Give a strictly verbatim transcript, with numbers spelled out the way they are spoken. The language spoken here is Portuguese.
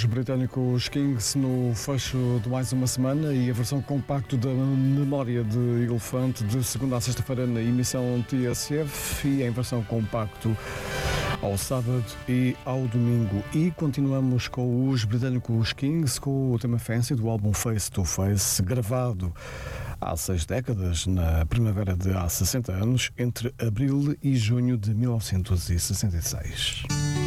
os britânicos Kings no fecho de mais uma semana e a versão compacto da Memória de Elefante de segunda a sexta-feira na emissão T S F e em versão compacto ao sábado e ao domingo. E continuamos com os britânicos Kings com o tema Fancy do álbum Face to Face, gravado há seis décadas, na primavera de há sessenta anos, entre abril e junho de mil novecentos e sessenta e seis.